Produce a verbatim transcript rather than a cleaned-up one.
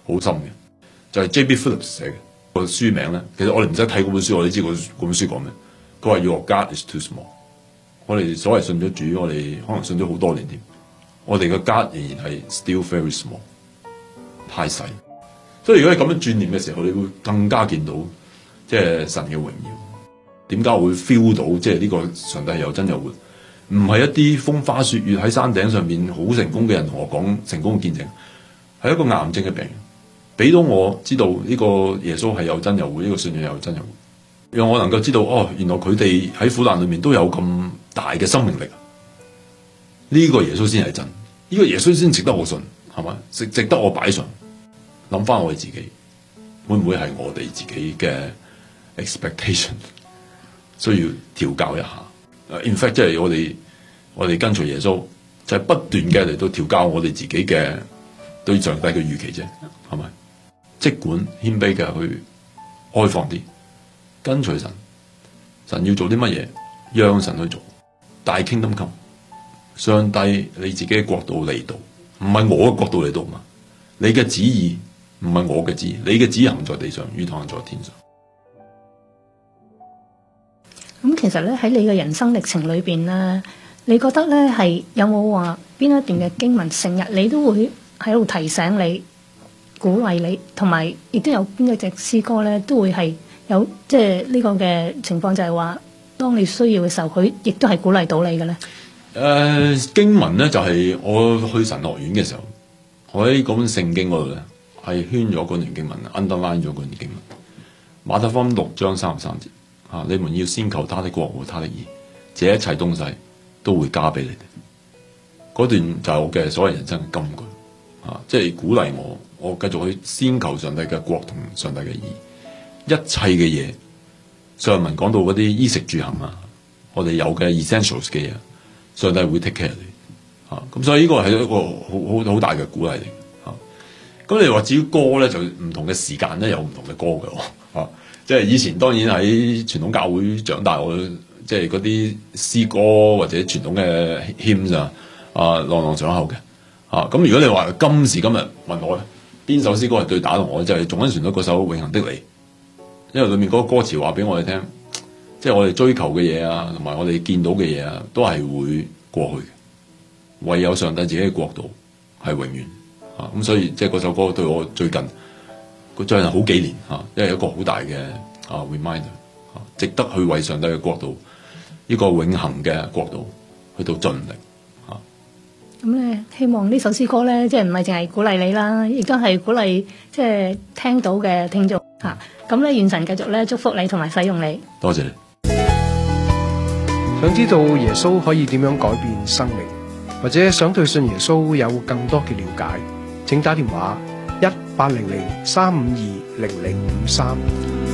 好深嘅，就係 J B Phillips 寫嘅個書名咧。其實我哋唔使睇嗰本書，我哋知嗰本書講咩。佢話 Your God is too small。我哋所謂信咗主，我哋可能信咗好多年添，我哋嘅 God 仍然係 still very small， 太細。所以如果你咁樣轉念嘅時候，你會更加見到即係神嘅榮耀。點解我會 feel 到即係呢個上帝係有真有活？唔係一啲風花雪月喺山頂上面好成功嘅人同我講成功嘅見證，係一個癌症嘅病人，俾到我知道呢個耶穌係有真有活，呢個信仰有真有活，讓我能夠知道哦，原來佢哋喺苦難裏面都有咁大嘅生命力。呢個耶穌先係真，呢個耶穌先值得我信，係咪？值值得我擺上。諗翻我哋自己，會唔會係我哋自己嘅 expectation 需要調教一下？In fact， 即係我哋我哋跟隨耶穌，就係、是、不斷嘅嚟到調教我哋自己嘅對上帝嘅預期啫，係咪？即管謙卑嘅去開放啲，跟隨神，神要做啲乜嘢，讓神去做。大 kingdom come，上帝你自己嘅國度嚟到，唔係我嘅國度嚟到嘛？你嘅旨意唔係我嘅旨意，你嘅旨意行在地上，如同行在天上。 咁其實咧喺你嘅人生歷程裏邊咧，你覺得咧係有冇話邊一段嘅經文成日你都會喺度提醒你、鼓勵你，同埋亦都有邊一隻詩歌咧都會係有即係呢個嘅情況，就係話當你需要嘅時候，佢亦都係鼓勵到你嘅咧。 誒、呃、經文咧就係、是、我去神學院嘅時候，我喺嗰本聖經嗰度咧係圈咗嗰段經文 ，underline 咗嗰段經文。馬太福音六章三十三節。啊！你們要先求他的國和他的義，這一切東西都會加俾你哋。嗰段就係我嘅所謂人生嘅金句，啊！即係鼓勵我，我繼續去先求上帝嘅國同上帝嘅義，一切嘅嘢。上文講到嗰啲衣食住行啊，我哋有嘅 essentials 嘅嘢，上帝會 take care 你。啊！咁所以呢個係一個好好好大嘅鼓勵嚟。啊！咁你話至於歌咧，就唔同嘅時間咧有唔同嘅歌嘅。啊！即係以前當然喺傳統教會長大，我即係嗰啲詩歌或者傳統嘅 hymn 啊，啊朗朗上口嘅啊。咁如果你話今時今日問我邊首詩歌係最打動我，就係頌恩旋律嗰首《永恆的你》，因為裏面嗰個歌詞話俾我哋聽，即係我哋追求嘅嘢啊，同埋我哋見到嘅嘢啊，都係會過去嘅，唯有上帝自己嘅國度係永遠啊。咁所以即係嗰首歌對我最近。佢最近好幾年嚇，因為一個好大嘅啊 reminder 嚇，值得去為上帝嘅國度呢、這個永恆嘅國度去到盡力嚇。 咁咧，希望呢首詩歌咧，即係唔係淨係鼓勵你啦，亦都係鼓勵即係聽到嘅聽眾嚇。咁咧，願神繼續咧祝福你同埋使用你。 多謝你。 想知道耶穌可以點樣改變生命，或者想對信耶穌有更多嘅了解，請打電話一八零零三五二零零五三。